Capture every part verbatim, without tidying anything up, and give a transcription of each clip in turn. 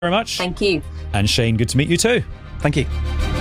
very much. Thank you. And Shane, good to meet you too. Thank you.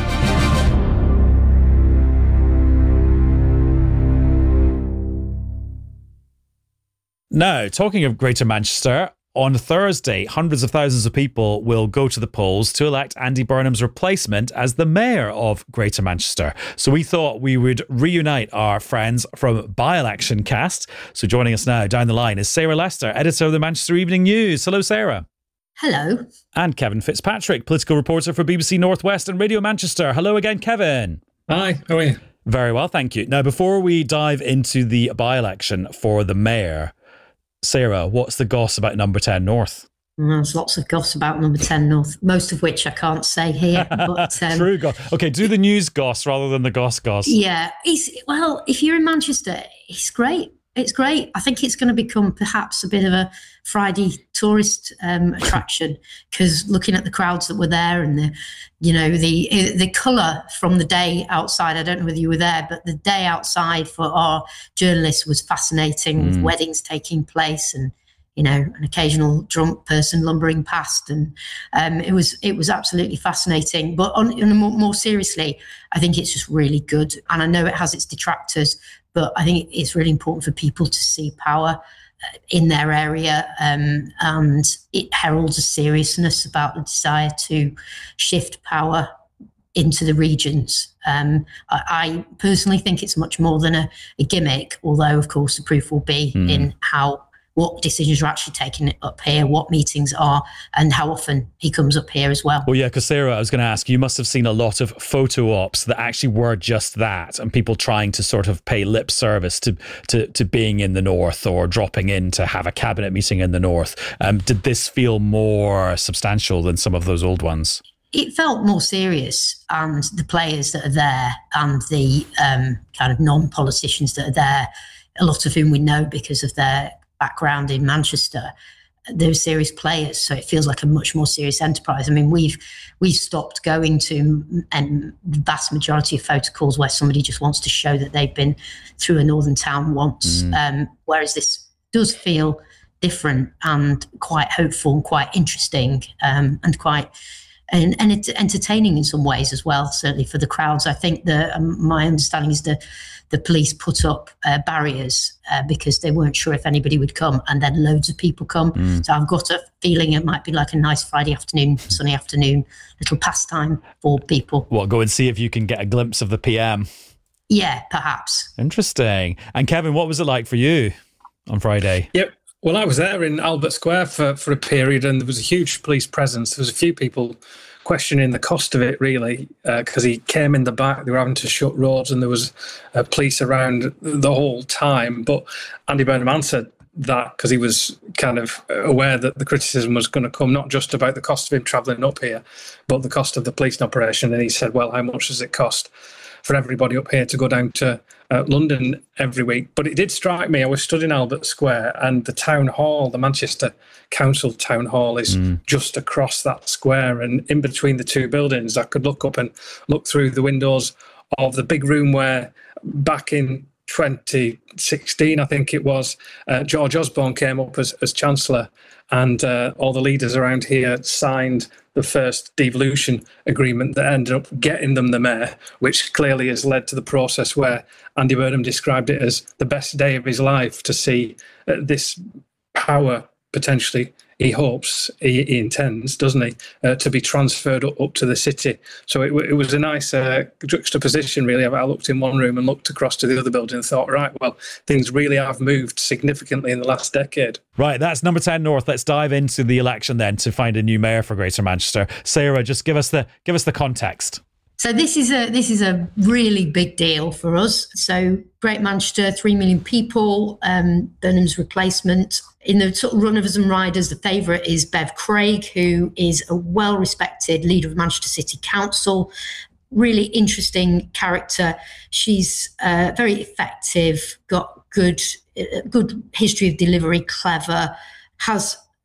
Now, talking of Greater Manchester, on Thursday, hundreds of thousands of people will go to the polls to elect Andy Burnham's replacement as the mayor of Greater Manchester. So we thought we would reunite our friends from By-Election Cast. So joining us now down the line is Sarah Lester, editor of the Manchester Evening News. Hello, Sarah. Hello. And Kevin Fitzpatrick, political reporter for B B C North West and Radio Manchester. Hello again, Kevin. Hi, how are you? Very well, thank you. Now, before we dive into the by-election for the mayor, Sarah, what's the goss about Number ten North? There's lots of goss about Number ten North, most of which I can't say here. But, um, True goss. Okay, do the news goss rather than the goss goss. Yeah, it's, well, if you're in Manchester, it's great. It's great. I think it's going to become perhaps a bit of a Friday tourist um, attraction, because looking at the crowds that were there and the, you know, the the colour from the day outside. I don't know whether you were there, but the day outside for our journalists was fascinating, mm. with weddings taking place and, you know, an occasional drunk person lumbering past, and um, it was it was absolutely fascinating. But on, on a more, more seriously, I think it's just really good, and I know it has its detractors, but I think it's really important for people to see power in their area, um, and it heralds a seriousness about the desire to shift power into the regions. Um, I, I personally think it's much more than a, a gimmick, although, of course, the proof will be mm. in how what decisions are actually taken up here, what meetings are, and how often he comes up here as well. Well, yeah, because Sarah, I was going to ask, you must have seen a lot of photo ops that actually were just that, and people trying to sort of pay lip service to to, to being in the north or dropping in to have a cabinet meeting in the north. Um, did this feel more substantial than some of those old ones? It felt more serious, and the players that are there and the um, kind of non-politicians that are there, a lot of whom we know because of their background in Manchester, they're serious players, so it feels like a much more serious enterprise. I mean, we've we've stopped going to and the vast majority of photo calls where somebody just wants to show that they've been through a northern town once, mm. um, whereas this does feel different and quite hopeful and quite interesting, um, and quite and, and it's entertaining in some ways as well, certainly for the crowds. I think the um, my understanding is the the police put up uh, barriers uh, because they weren't sure if anybody would come, and then loads of people come. Mm. So I've got a feeling it might be like a nice Friday afternoon, sunny afternoon, little pastime for people. What, go and see if you can get a glimpse of the P M? Yeah, perhaps. Interesting. And Kevin, what was it like for you on Friday? Yep. Well, I was there in Albert Square for, for a period, and there was a huge police presence. There was a few people questioning the cost of it, really, because uh, he came in the back. They were having to shut roads, and there was uh, police around the whole time. But Andy Burnham answered that because he was kind of aware that the criticism was going to come, not just about the cost of him travelling up here, but the cost of the policing operation. And he said, well, how much does it cost for everybody up here to go down to uh, London every week? But it did strike me, I was stood in Albert Square, and the town hall, the Manchester Council town hall, is mm. just across that square, and in between the two buildings I could look up and look through the windows of the big room where back in twenty sixteen, I think it was, uh, George Osborne came up as, as Chancellor, and uh, all the leaders around here signed the first devolution agreement that ended up getting them the mayor, which clearly has led to the process where Andy Burnham described it as the best day of his life to see uh, this power potentially, he hopes, he, he intends, doesn't he, uh, to be transferred up, up to the city. So it, it was a nice uh, juxtaposition, really. I looked in one room and looked across to the other building and thought, right, well, things really have moved significantly in the last decade. Right, that's Number ten North. Let's dive into the election then to find a new mayor for Greater Manchester. Sarah, just give us the give us the context. So this is a this is a really big deal for us. So Great Manchester, three million people, um, Burnham's replacement. In the sort of runners and riders, the favourite is Bev Craig, who is a well-respected leader of Manchester City Council. Really interesting character. She's uh, very effective, got good uh, good history of delivery, clever, has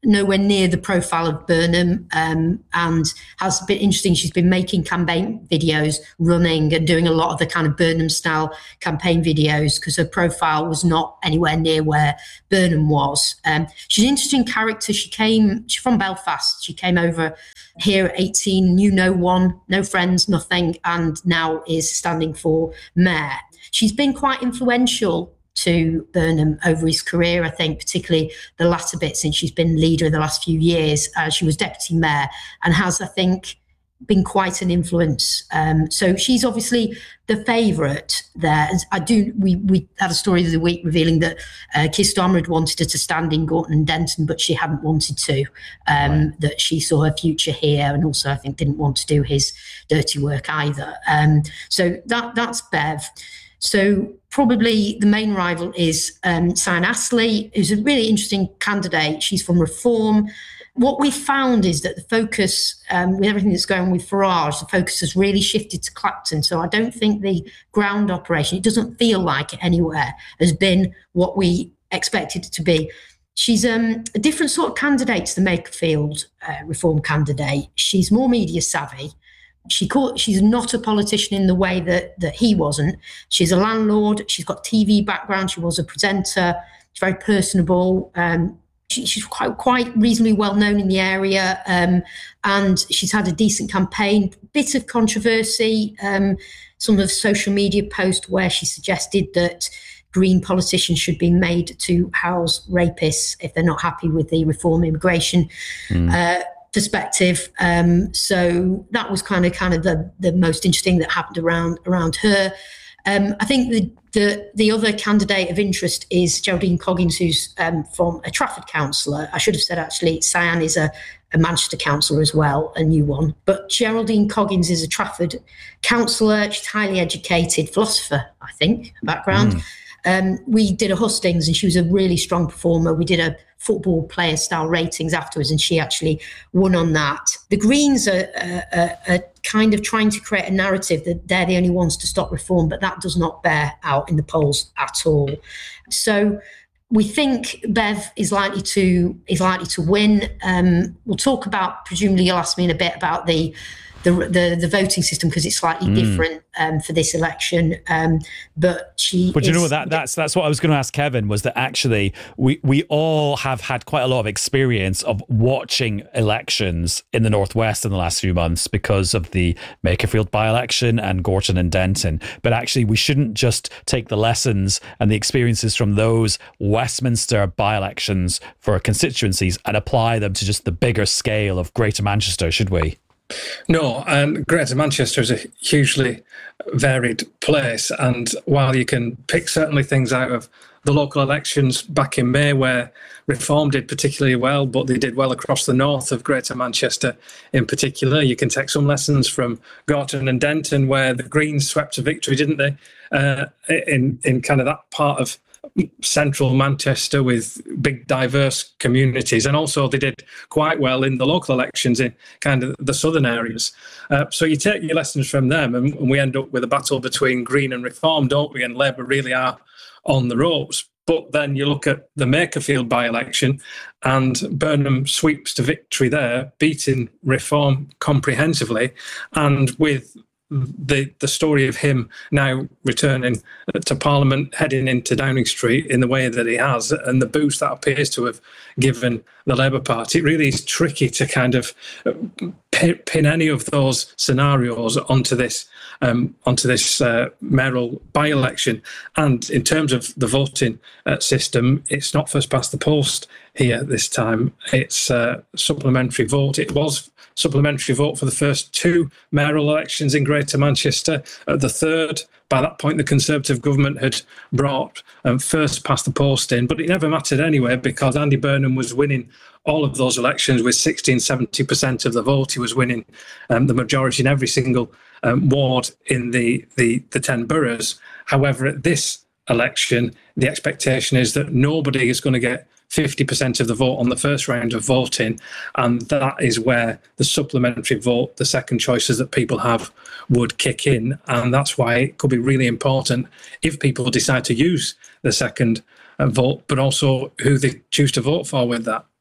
nowhere near the profile of Burnham, um, and has been interesting. She's been making campaign videos, running and doing a lot of the kind of Burnham-style campaign videos because her profile was not anywhere near where Burnham was. Um, she's an interesting character. She came, she's from Belfast. She came over here at eighteen, knew no one, no friends, nothing, and now is standing for mayor. She's been quite influential to Burnham over his career, I think, particularly the latter bit since she's been leader in the last few years. Uh, she was deputy mayor and has, I think, been quite an influence. Um, so she's obviously the favourite there. I do. We we had a story the other week revealing that uh, Keir Starmer had wanted her to stand in Gorton and Denton, but she hadn't wanted to. Um, right. That she saw her future here, and also I think didn't want to do his dirty work either. Um, so that that's Bev. So probably the main rival is um, Sian Astley, who's a really interesting candidate. She's from Reform. What we found is that the focus, um, with everything that's going on with Farage, the focus has really shifted to Clapton. So I don't think the ground operation, it doesn't feel like it anywhere, has been what we expected it to be. She's um, a different sort of candidate to the Makerfield uh, Reform candidate. She's more media savvy. She call, she's not a politician in the way that, that he wasn't. She's a landlord. She's got T V background. She was a presenter. She's very personable. Um, she, she's quite quite reasonably well known in the area, um, and she's had a decent campaign. Bit of controversy, um, some of social media post where she suggested that Green politicians should be made to house rapists if they're not happy with the Reform immigration mm. uh, perspective. Um, so that was kind of kind of the, the most interesting that happened around around her. Um, I think the, the the other candidate of interest is Geraldine Coggins, who's um, from a Trafford councillor. I should have said actually Sian is a, a Manchester councillor as well, a new one. But Geraldine Coggins is a Trafford councillor. She's highly educated, philosopher, I think, background. Mm. Um, we did a hustings and she was a really strong performer. We did a football player style ratings afterwards and she actually won on that. The Greens are, are, are kind of trying to create a narrative that they're the only ones to stop reform, but that does not bear out in the polls at all. So we think Bev is likely to is likely to win. Um, we'll talk about, presumably you'll ask me in a bit about the The, the the voting system because it's slightly mm. different um, for this election, um, but she. But you is, know what? That that's that's what I was going to ask Kevin, was that actually we we all have had quite a lot of experience of watching elections in the Northwest in the last few months because of the Makerfield by-election and Gorton and Denton. But actually, we shouldn't just take the lessons and the experiences from those Westminster by-elections for constituencies and apply them to just the bigger scale of Greater Manchester, should we? No, and Greater Manchester is a hugely varied place. And while you can pick certainly things out of the local elections back in May where Reform did particularly well, but they did well across the north of Greater Manchester in particular, you can take some lessons from Gorton and Denton where the Greens swept to victory, didn't they, uh, in, in kind of that part of central Manchester with big diverse communities, and also they did quite well in the local elections in kind of the southern areas. Uh, so you take your lessons from them and, and we end up with a battle between Green and Reform, don't we? And Labour really are on the ropes. But then you look at the Makerfield by-election and Burnham sweeps to victory there, beating Reform comprehensively, and with the the story of him now returning to Parliament, heading into Downing Street in the way that he has, and the boost that appears to have given the Labour Party, it really is tricky to kind of pin, pin any of those scenarios onto this um, onto this uh, mayoral by-election. And in terms of the voting uh, system, it's not first past the post here this time. It's uh, supplementary vote. It was supplementary vote for the first two mayoral elections in Greater Manchester. At the third, by that point, the Conservative government had brought um, first past the post in, but it never mattered anyway because Andy Burnham was winning all of those elections with sixteen, seventy percent of the vote. He was winning um, the majority in every single um, ward in the, the, the ten boroughs. However, at this election, the expectation is that nobody is going to get fifty percent of the vote on the first round of voting, and that is where the supplementary vote, the second choices that people have, would kick in. And that's why it could be really important if people decide to use the second uh, vote, but also who they choose to vote for with that.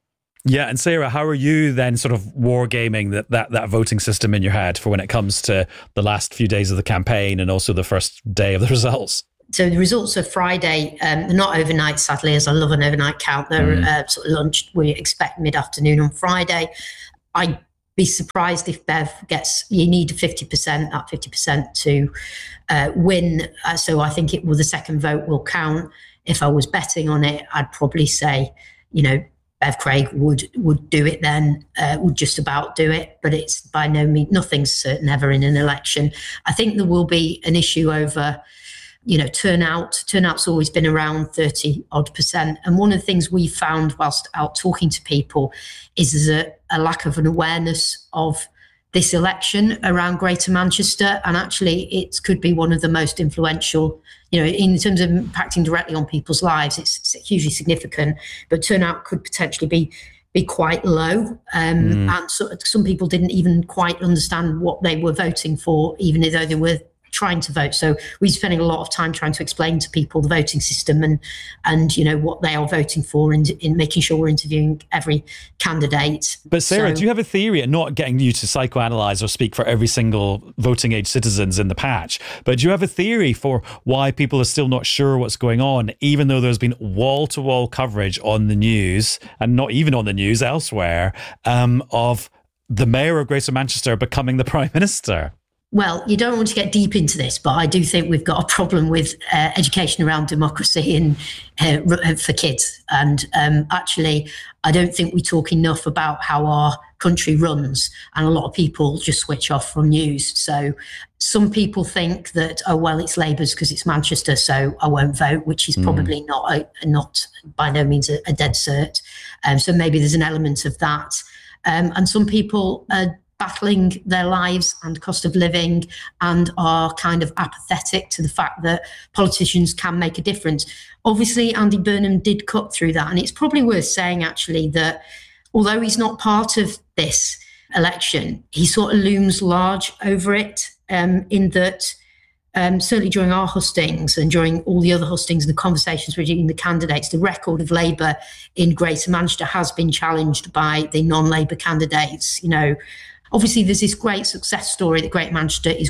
Yeah, and Sarah, how are you then sort of wargaming that, that that voting system in your head for when it comes to the last few days of the campaign and also the first day of the results? So the results of Friday, um, they're not overnight, sadly, as I love an overnight count. They're mm. uh, sort of lunch. We expect mid-afternoon on Friday. I'd be surprised if Bev gets, you need fifty percent, that fifty percent to uh, win. Uh, so I think it will, the second vote will count. If I was betting on it, I'd probably say, you know, Bev Craig would would do it then, uh, would just about do it, but it's by no means, nothing's certain ever in an election. I think there will be an issue over, you know, turnout. Turnout's always been around thirty odd percent. And one of the things we found whilst out talking to people is there's a, a lack of an awareness of this election around Greater Manchester. And actually it could be one of the most influential, you know, in terms of impacting directly on people's lives. It's hugely significant, but turnout could potentially be be quite low. Um, mm. And so, some people didn't even quite understand what they were voting for, even though they were trying to vote. So we're spending a lot of time trying to explain to people the voting system and, and you know, what they are voting for, and in making sure we're interviewing every candidate. But Sarah, so, do you have a theory, and not getting you to psychoanalyze or speak for every single voting age citizens in the patch, but do you have a theory for why people are still not sure what's going on, even though there's been wall-to-wall coverage on the news, and not even on the news elsewhere, um, of the mayor of Greater Manchester becoming the Prime Minister? Well, you don't want to get deep into this, but I do think we've got a problem with uh, education around democracy and uh, for kids. And um, actually, I don't think we talk enough about how our country runs, and a lot of people just switch off from news. So some people think that, oh, well, it's Labour's because it's Manchester, so I won't vote, which is probably mm. not a, not by no means a, a dead cert. Um, so maybe there's an element of that. Um, and some people are battling their lives and cost of living and are kind of apathetic to the fact that politicians can make a difference. Obviously, Andy Burnham did cut through that. And it's probably worth saying, actually, that although he's not part of this election, he sort of looms large over it, um, in that um, certainly during our hustings and during all the other hustings and the conversations between the candidates, the record of Labour in Greater Manchester has been challenged by the non-Labour candidates. You know, obviously, there's this great success story that Greater Manchester is